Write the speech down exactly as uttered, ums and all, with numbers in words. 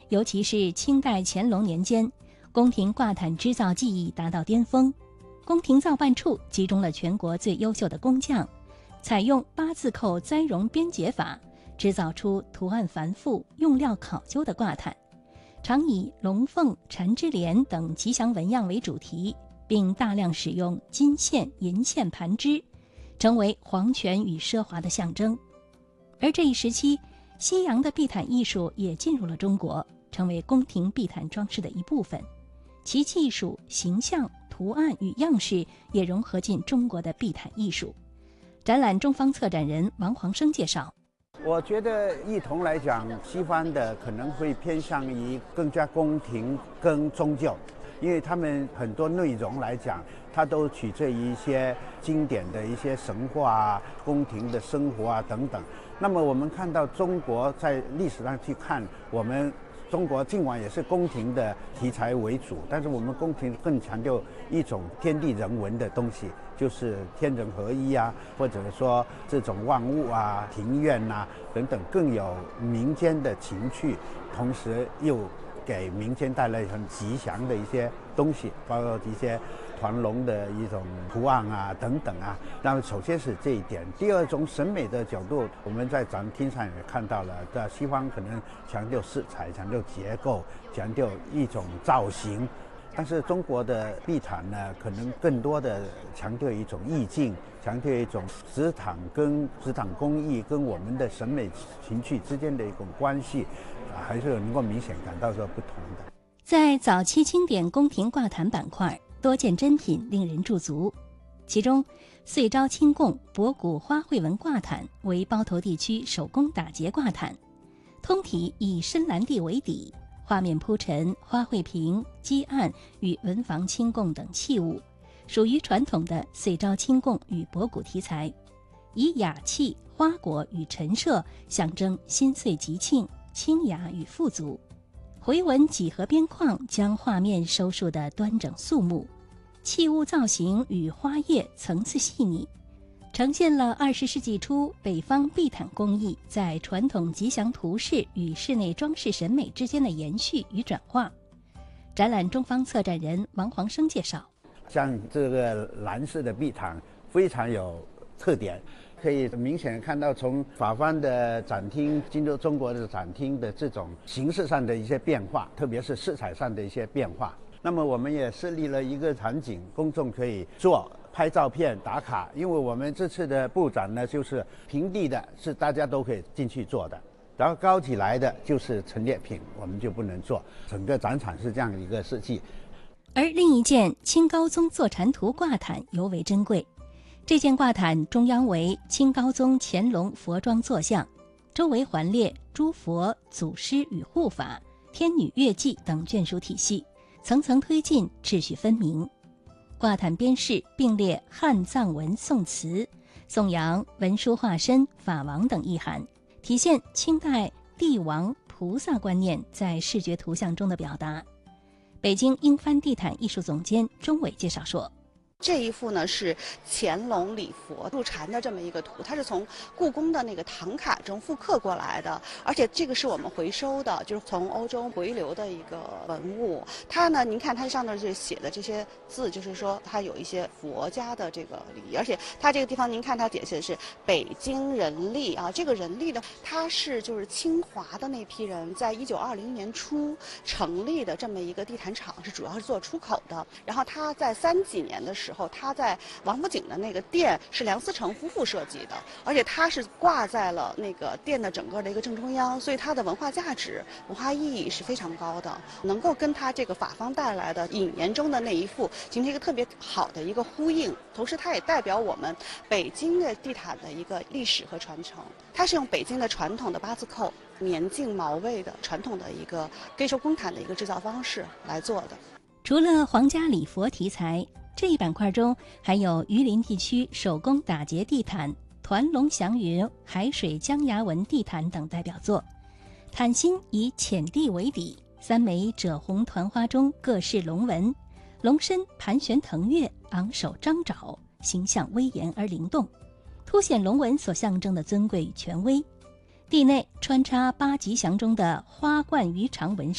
尤其是清代乾隆年间，宫廷挂毯织造技艺达到巅峰，宫廷造办处集中了全国最优秀的工匠，采用八字扣栽绒编结法，制造出图案繁复、用料考究的挂毯，常以龙凤、缠枝莲等吉祥纹样为主题，并大量使用金线、银线盘织，成为皇权与奢华的象征。而这一时期，西洋的地毯艺术也进入了中国，成为宫廷地毯装饰的一部分，其技术、形象、图案与样式也融合进中国的地毯艺术。展览中方策展人王煌生介绍， 我觉得一同来讲，西方的可能会偏向于更加宫廷跟宗教，因为他们很多内容来讲，它都取决于一些经典的一些神话啊、宫廷的生活啊等等。那么我们看到中国在历史上去看，我们中国尽管也是宫廷的题材为主，但是我们宫廷更强调一种天地人文的东西，就是天人合一啊，或者说这种万物啊、庭院啊等等，更有民间的情趣，同时又给民间带来很吉祥的一些东西，包括一些团龙的一种图案啊等等啊。那么首先是这一点，第二种审美的角度，我们在展厅上也看到了，在西方可能强调色彩、强调结构、强调一种造型，但是中国的地毯呢，可能更多的强调一种意境，强调一种纸毯跟纸毯工艺跟我们的审美情趣之间的一种关系，还是能够明显感到说不同的。 在早期经典宫廷挂毯板块，多件珍品令人驻足。其中，岁朝清贡博古花卉纹挂毯为包头地区手工打结挂毯，通体以深蓝地为底，画面铺陈花卉瓶、基案与文房清贡等器物，属于传统的岁朝清贡与博古题材，以雅气、花果与陈设象征新岁吉庆、清雅与富足。回纹几何边框将画面收束得端整肃穆，器物造型与花叶层次细腻，呈现了二十世纪初北方地毯工艺在传统吉祥图式与室内装饰审美之间的延续与转化。展览中方策展人王煌生介绍， 像这个蓝色的地毯非常有特点，可以明显看到从法方的展厅进入中国的展厅的这种形式上的一些变化，特别是色彩上的一些变化。那么我们也设立了一个场景，公众可以做拍照片打卡，因为我们这次的布展呢，就是平地的是大家都可以进去做的，然后高起来的就是陈列品，我们就不能做。整个展场是这样一个设计。 而另一件清高宗坐禅图挂毯尤为珍贵。这件挂毯中央为清高宗乾隆佛装坐像，周围环列诸佛、祖师与护法、天女月季等眷属体系，层层推进，秩序分明。挂毯边饰并列汉藏文宋词，颂扬文殊化身、法王等意涵，体现清代帝王菩萨观念在视觉图像中的表达。北京英帆地毯艺术总监钟伟介绍说， 这一幅呢是乾隆礼佛入禅的这么一个图，它是从故宫的那个唐卡中复刻过来的，而且这个是我们回收的，就是从欧洲回流的一个文物。它呢，您看它上面就写的这些字，就是说它有一些佛家的这个礼仪，而且它这个地方您看它写的是北京人力啊，这个人力呢，它是就是清华的那批人在一九二零年初成立的这么一个地毯厂，是主要是做出口的。然后它在三几年的时候。时候，他在王府井的那个店是梁思成夫妇设计的，而且它是挂在了那个店的整个的一个正中央，所以它的文化价值、文化意义是非常高的，能够跟它这个法方带来的引言中的那一幅形成一个特别好的一个呼应。同时，它也代表我们北京的地毯的一个历史和传承。它是用北京的传统的八字扣、棉净毛卫的传统的一个龟寿宫毯的一个制造方式来做的。 除了皇家礼佛题材，这一板块中还有榆林地区手工打结地毯、团龙祥云、海水江崖纹地毯等代表作。毯心以浅地为底，三枚赭红团花中各饰龙纹，龙身盘旋腾跃，昂首张爪，形象威严而灵动，凸显龙纹所象征的尊贵与权威。地内穿插八吉祥中的花冠鱼肠纹饰。